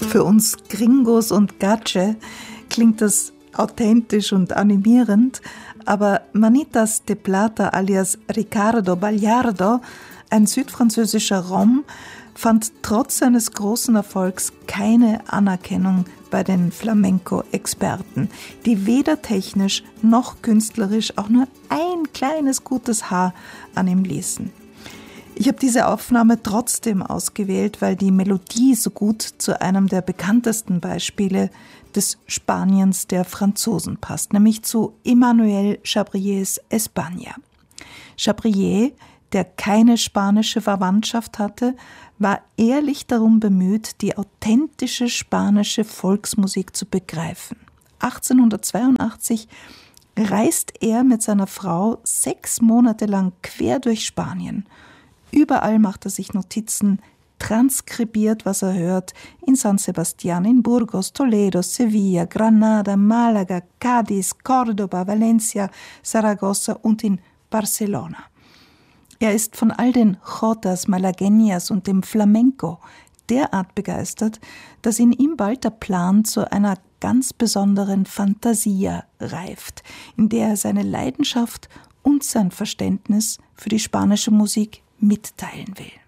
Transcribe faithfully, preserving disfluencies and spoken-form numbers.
Für uns Gringos und Gatsche klingt das authentisch und animierend, aber Manitas de Plata alias Ricardo Ballardo, ein südfranzösischer Rom, fand trotz seines großen Erfolgs keine Anerkennung bei den Flamenco-Experten, die weder technisch noch künstlerisch auch nur ein kleines gutes Haar an ihm ließen. Ich habe diese Aufnahme trotzdem ausgewählt, weil die Melodie so gut zu einem der bekanntesten Beispiele des Spaniens der Franzosen passt, nämlich zu Emmanuel Chabriers España. Chabrier, der keine spanische Verwandtschaft hatte, war ehrlich darum bemüht, die authentische spanische Volksmusik zu begreifen. achtzehnhundertzweiundachtzig reist er mit seiner Frau sechs Monate lang quer durch Spanien. Überall macht er sich Notizen, transkribiert, was er hört, in San Sebastián, in Burgos, Toledo, Sevilla, Granada, Málaga, Cádiz, Córdoba, Valencia, Saragossa und in Barcelona. Er ist von all den Jotas, Malagueñas und dem Flamenco derart begeistert, dass in ihm bald der Plan zu einer ganz besonderen Fantasia reift, in der er seine Leidenschaft und sein Verständnis für die spanische Musik mitteilen will.